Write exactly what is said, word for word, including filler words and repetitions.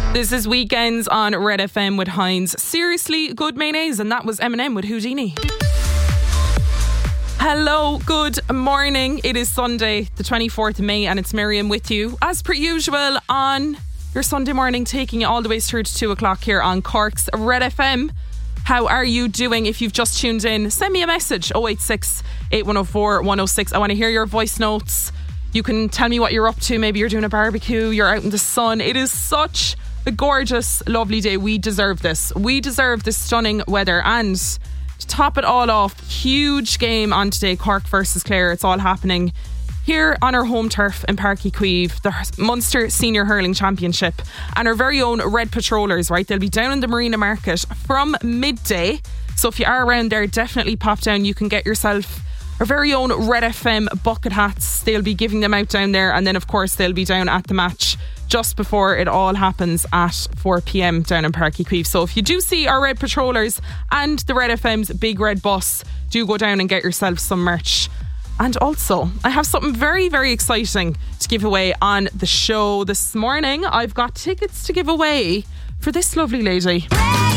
This is Weekends on Red F M with Heinz. Seriously, good mayonnaise, and that was Eminem with Houdini. Hello, good morning. It is Sunday, the twenty-fourth of May, and it's Miriam with you, as per usual, on your Sunday morning, taking you all the way through to two o'clock here on Cork's Red F M. How are you doing? If you've just tuned in, send me a message, oh eight six, eight one oh four, one oh six. I want to hear your voice notes. You can tell me what you're up to. Maybe you're doing a barbecue, you're out in the sun. It is such a gorgeous, lovely day. We deserve this. We deserve this stunning weather. And to top it all off, huge game on today, Cork versus Clare. It's all happening here on our home turf in Páirc Uí Chaoimh, the Munster Senior Hurling Championship. And our very own Red Patrollers, right? They'll be down in the Marina Market from midday. So if you are around there, definitely pop down. You can get yourself our very own Red F M bucket hats. They'll be giving them out down there. And then, of course, they'll be down at the match just before it all happens at four p.m. down in Páirc Uí Chaoimh. So if you do see our Red Patrollers and the Red F M's big red bus, do go down and get yourself some merch. And also, I have something very, very exciting to give away on the show this morning. I've got tickets to give away for this lovely lady.